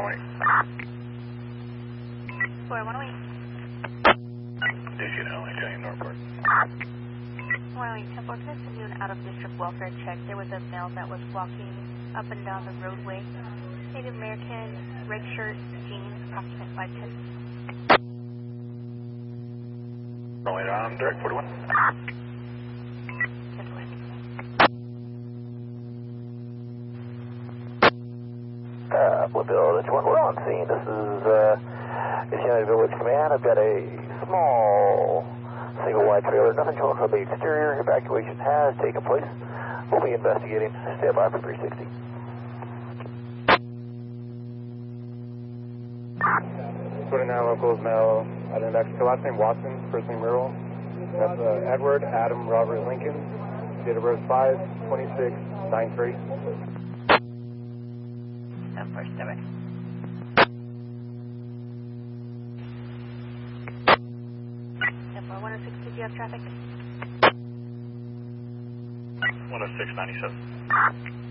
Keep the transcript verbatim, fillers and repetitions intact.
one eight. four one eight. D C to L A, Italian Northport. one eight, ten four, can I send you an out-of-district welfare check? There was a male that was walking up and down the roadway. Native American, red shirt, jeans, approximate five ten. one eight on direct forty-one. Uh, Woodville, this one, we're on scene. This is, uh, it's United Village Command. I've got a small single wide trailer, nothing showing from the exterior. Evacuation has taken place. We'll be investigating. Stand by for three sixty. twenty-nine locals, male, identity back to last name Watson, first name Earl. That's uh, Edward Adam Robert Lincoln. Date of birth five twenty-six ninety-three. First, seven. one oh six, did you have traffic? one oh six ninety-seven.